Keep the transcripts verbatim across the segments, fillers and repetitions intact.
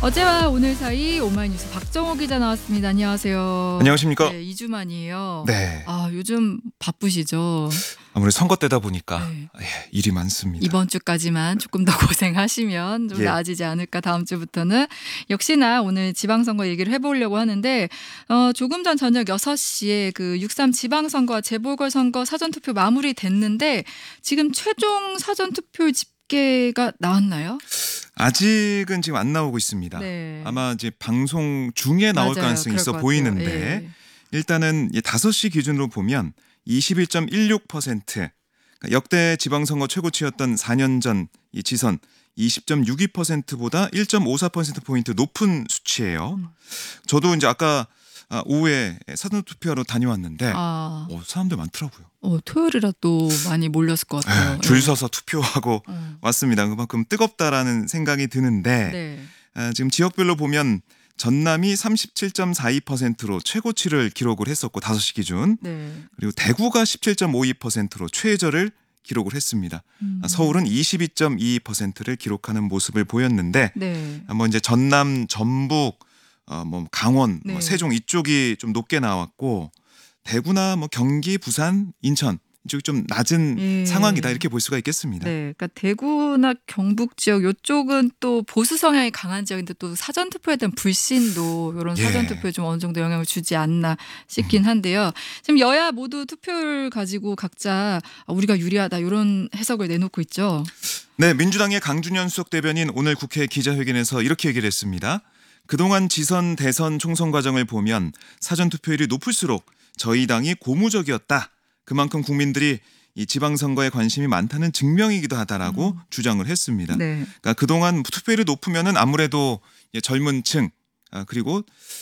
어제와 오늘 사이 오마이뉴스 박정호 기자 나왔습니다. 안녕하세요. 안녕하십니까? 네, 이 주 만이에요. 네. 아, 요즘 바쁘시죠? 아무래도 선거 때다 보니까 네. 예, 일이 많습니다. 이번 주까지만 조금 더 고생하시면 좀 예. 나아지지 않을까 다음 주부터는. 역시나 오늘 지방선거 얘기를 해보려고 하는데 어, 조금 전 저녁 여섯 시에 그 육삼 지방선거와 재보궐선거 사전투표 마무리됐는데 지금 최종 사전투표 집계가 나왔나요? 아직은 지금 안 나오고 있습니다. 네. 아마 이제 방송 중에 나올 맞아요. 가능성이 그럴 있어 것 같아요. 보이는데 예. 일단은 다섯 시 기준으로 보면 이십일 점 일육 퍼센트, 그러니까 역대 지방선거 최고치였던 사 년 전 이 지선 이십 점 육이 퍼센트보다 일 점 오사 퍼센트포인트 높은 수치예요. 음. 저도 이제 아까 오후에 사전투표하러 다녀왔는데 아, 어, 사람들 많더라고요. 어, 토요일이라 또 많이 몰렸을 것 같아요. 예, 줄 서서 투표하고 음. 왔습니다. 그만큼 뜨겁다라는 생각이 드는데 네. 아, 지금 지역별로 보면 전남이 삼십칠 점 사이 퍼센트로 최고치를 기록을 했었고 다섯 시 기준, 네. 그리고 대구가 십칠 점 오이 퍼센트로 최저를 기록을 했습니다. 음. 아, 서울은 이십이 점 이이 퍼센트를 기록하는 모습을 보였는데 네. 아, 뭐 이제 전남, 전북, 어, 뭐 강원, 네. 뭐 세종 이쪽이 좀 높게 나왔고 대구나 뭐 경기, 부산, 인천 이쪽이 좀 낮은 예. 상황이다 이렇게 볼 수가 있겠습니다. 네, 그러니까 대구나 경북 지역 이쪽은 또 보수 성향이 강한 지역인데 또 사전 투표에 대한 불신도 이런 예. 사전 투표에 좀 어느 정도 영향을 주지 않나 싶긴 한데요. 지금 여야 모두 투표를 가지고 각자 우리가 유리하다 이런 해석을 내놓고 있죠. 네, 민주당의 강준현 수석 대변인 오늘 국회 기자회견에서 이렇게 얘기를 했습니다. 그동안 지선, 대선, 총선 과정을 보면 사전 투표율이 높을수록 저희 당이 고무적이었다. 그만큼 국민들이 이 지방선거에 관심이 많다는 증명이기도 하다라고 음. 주장을 했습니다. 네. 그러니까 그동안 투표율이 높으면은 아무래도 젊은층 그리고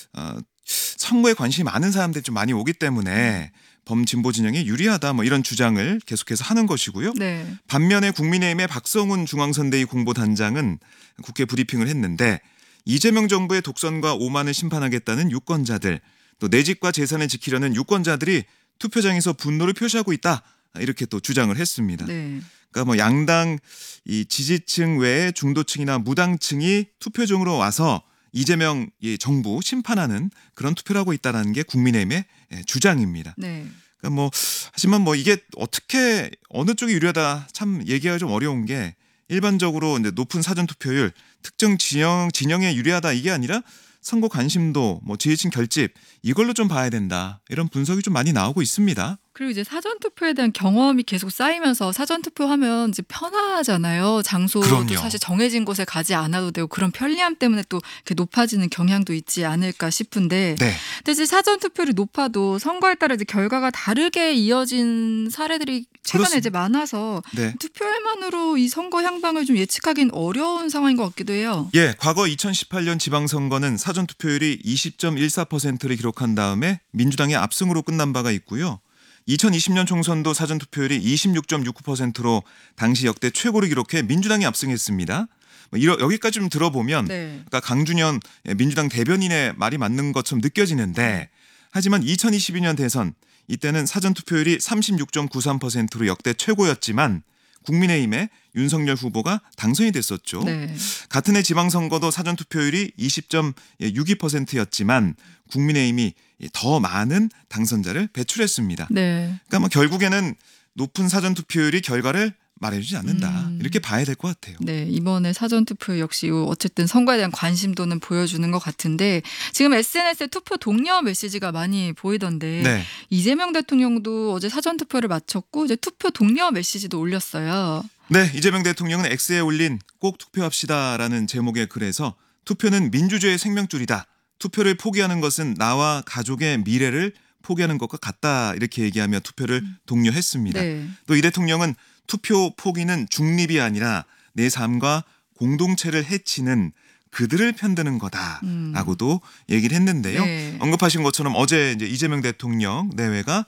선거에 관심이 많은 사람들이 좀 많이 오기 때문에 범진보 진영이 유리하다 뭐 이런 주장을 계속해서 하는 것이고요. 네. 반면에 국민의힘의 박성훈 중앙선대위 공보단장은 국회 브리핑을 했는데 이재명 정부의 독선과 오만을 심판하겠다는 유권자들, 또 내 집과 재산을 지키려는 유권자들이 투표장에서 분노를 표시하고 있다 이렇게 또 주장을 했습니다. 네. 그러니까 뭐 양당 이 지지층 외에 중도층이나 무당층이 투표장으로 와서 이재명 이 정부 심판하는 그런 투표를 하고 있다는 게 국민의힘의 주장입니다. 네. 그러니까 뭐 하지만 뭐 이게 어떻게 어느 쪽이 유리하다 참 얘기하기 좀 어려운 게 일반적으로 이제 높은 사전 투표율 특정 진영 진영에 유리하다 이게 아니라 선거 관심도 뭐 지지층 결집 이걸로 좀 봐야 된다 이런 분석이 좀 많이 나오고 있습니다. 그리고 이제 사전 투표에 대한 경험이 계속 쌓이면서 사전 투표하면 이제 편하잖아요. 장소도 그럼요. 사실 정해진 곳에 가지 않아도 되고 그런 편리함 때문에 또 이렇게 높아지는 경향도 있지 않을까 싶은데. 네. 근데 이제 사전 투표율이 높아도 선거에 따라 이제 결과가 다르게 이어진 사례들이 최근에 그렇습니다. 이제 많아서 네. 투표율만으로 이 선거 향방을 좀 예측하기는 어려운 상황인 것 같기도 해요. 예, 과거 이천십팔 년 지방선거는 사전 투표율이 이십 점 일사 퍼센트를 기록한 다음에 민주당의 압승으로 끝난 바가 있고요. 이천이십 년 총선도 사전 투표율이 이십육 점 육구 퍼센트로 당시 역대 최고를 기록해 민주당이 압승했습니다. 뭐 이러, 여기까지 좀 들어보면 네. 그러니까 강준현 민주당 대변인의 말이 맞는 것처럼 느껴지는데 하지만 이천이십이 년 대선 이때는 사전 투표율이 삼십육 점 구삼 퍼센트로 역대 최고였지만 국민의힘의 윤석열 후보가 당선이 됐었죠. 네. 같은 해 지방선거도 사전 투표율이 이십 점 육이 퍼센트였지만 국민의힘이 더 많은 당선자를 배출했습니다. 네. 그러니까 뭐 결국에는 높은 사전 투표율이 결과를 말해주지 않는다. 음. 이렇게 봐야 될 것 같아요. 네, 이번에 사전투표 역시 어쨌든 선거에 대한 관심도는 보여주는 것 같은데 지금 에스엔에스에 투표 독려 메시지가 많이 보이던데 네. 이재명 대통령도 어제 사전투표를 마쳤고 이제 투표 독려 메시지도 올렸어요. 네, 이재명 대통령은 X에 올린 꼭 투표합시다라는 제목의 글에서 투표는 민주주의의 생명줄이다. 투표를 포기하는 것은 나와 가족의 미래를 포기하는 것과 같다. 이렇게 얘기하며 투표를 음. 독려했습니다. 네. 또 이 대통령은 투표 포기는 중립이 아니라 내 삶과 공동체를 해치는 그들을 편드는 거다라고도 음. 얘기를 했는데요. 네. 언급하신 것처럼 어제 이제 이재명 대통령 내외가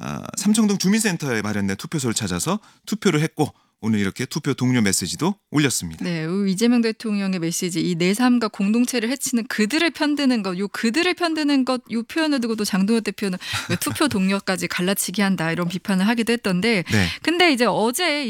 삼청동 주민센터에 마련된 투표소를 찾아서 투표를 했고 오늘 이렇게 투표 독려 메시지도 올렸습니다. 네, 이재명 대통령의 메시지 이 내 삶과 공동체를 해치는 그들을 편드는 것, 요 그들을 편드는 것, 요 표현을 두고 또 장동혁 대표는 투표 동료까지 갈라치기 한다 이런 비판을 하기도 했던데, 네. 근데 이제 어제